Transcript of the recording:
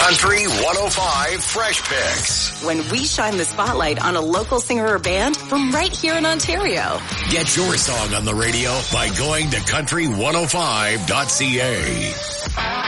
Country 105 Fresh Picks. When we shine the spotlight on a local singer or band from right here in Ontario. Get your song on the radio by going to country105.ca.